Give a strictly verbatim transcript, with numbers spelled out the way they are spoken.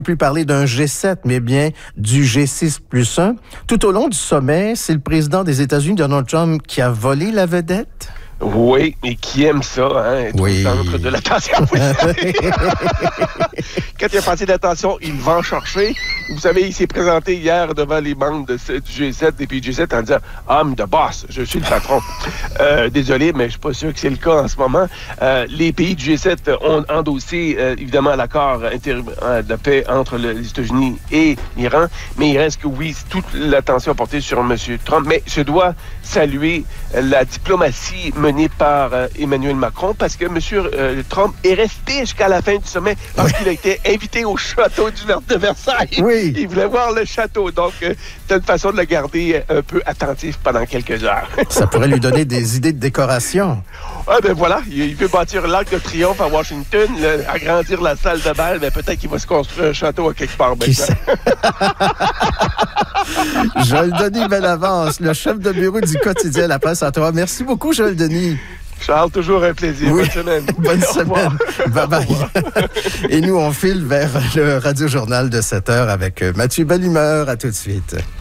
plus parler d'un G sept, mais bien du G six plus un. Tout au long du sommet, c'est le président des États-Unis, Donald Trump, qui a volé la vedette. Oui, et qui aime ça, hein, être oui. au centre de l'attention. Quand il a passé d'attention, il va en chercher. Vous savez, il s'est présenté hier devant les membres de, du G sept et puis G sept en disant « I'm the boss, je suis le patron euh, ». Désolé, mais je suis pas sûr que c'est le cas en ce moment. Euh, les pays du G sept ont endossé, euh, évidemment, l'accord inter- de paix entre le, les États-Unis et l'Iran, mais il reste que, oui, toute l'attention portée sur M. Trump. Mais je dois saluer la diplomatie menée par euh, Emmanuel Macron, parce que M. Euh, Trump est resté jusqu'à la fin du sommet parce oui. qu'il a été invité au château du Ver- de Versailles. Oui. Il voulait voir le château. Donc, euh, c'est une façon de le garder un peu attentif pendant quelques heures. Ça pourrait lui donner des idées de décoration. Ah ben voilà, il, il veut bâtir l'Arc de Triomphe à Washington, le, agrandir la salle de bal, mais peut-être qu'il va se construire un château à quelque part. Qui sait? Joël Denis Bellavance, le chef de bureau du quotidien La Presse à toi. Merci beaucoup, Joël Denis. Charles, toujours un plaisir. Oui. Bonne semaine. Bonne semaine. Bye bye. Et nous, on file vers le Radio-Journal de sept heures avec Mathieu Bellumeur. À tout de suite.